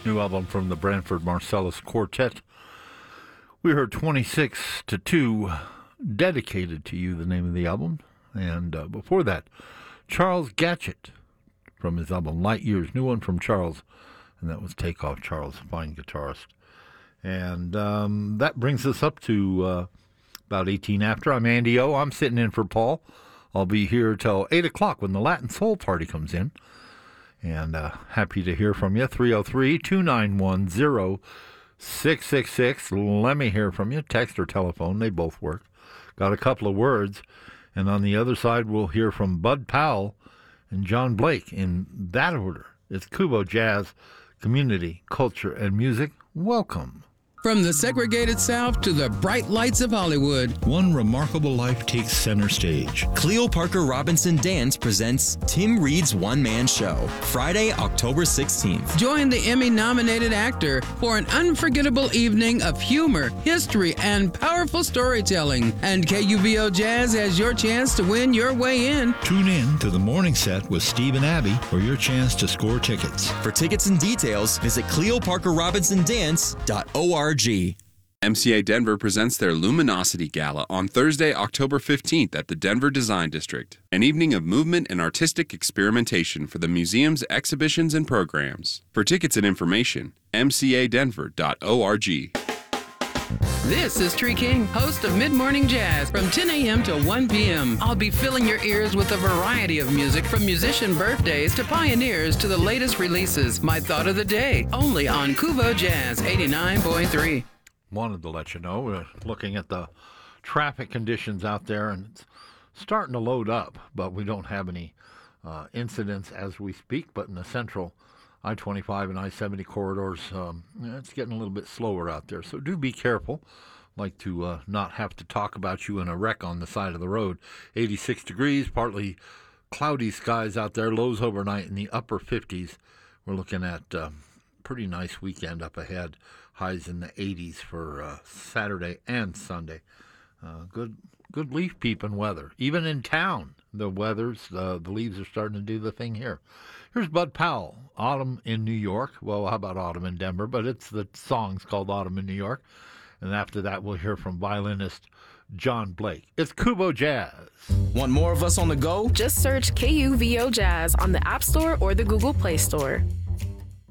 New album from the Branford Marsalis Quartet. We heard 26-2, Dedicated to You, the name of the album. And before that, Charles Gatchett from his album Light Years, new one from Charles, and that was Takeoff. Charles, fine guitarist. And that brings us up to about 18 after. I'm Andy O. I'm sitting in for Paul. I'll be here till 8 o'clock when the Latin Soul Party comes in. And happy to hear from you. 303-291-0666. Let me hear from you. Text or telephone, they both work. Got a couple of words. And on the other side, we'll hear from Bud Powell and John Blake in that order. It's Kubo Jazz, Community, Culture, and Music. Welcome. From the segregated South to the bright lights of Hollywood, one remarkable life takes center stage. Cleo Parker Robinson Dance presents Tim Reed's one-man show, Friday, October 16th. Join the Emmy-nominated actor for an unforgettable evening of humor, history, and powerful storytelling. And KUVO Jazz has your chance to win your way in. Tune in to the morning set with Steve and Abby for your chance to score tickets. For tickets and details, visit CleoParkerRobinsonDance.org. MCA Denver presents their Luminosity Gala on Thursday, October 15th at the Denver Design District, an evening of movement and artistic experimentation for the museum's exhibitions and programs. For tickets and information, mcadenver.org. This is Tree King, host of Mid-Morning Jazz from 10 a.m. to 1 p.m. I'll be filling your ears with a variety of music from musician birthdays to pioneers to the latest releases. My thought of the day, only on Kubo Jazz 89.3. Wanted to let you know, we're looking at the traffic conditions out there, and it's starting to load up, but we don't have any incidents as we speak. But in the central I-25 and I-70 corridors, it's getting a little bit slower out there. So do be careful. Like to not have to talk about you in a wreck on the side of the road. 86 degrees, partly cloudy skies out there. Lows overnight in the upper 50s. We're looking at pretty nice weekend up ahead. Highs in the 80s for Saturday and Sunday. Good leaf peeping weather. Even in town, the leaves are starting to do the thing here. Here's Bud Powell, Autumn in New York. Well, how about Autumn in Denver? But the song's called Autumn in New York. And after that, we'll hear from violinist John Blake. It's Kubo Jazz. Want more of us on the go? Just search KUVO Jazz on the App Store or the Google Play Store.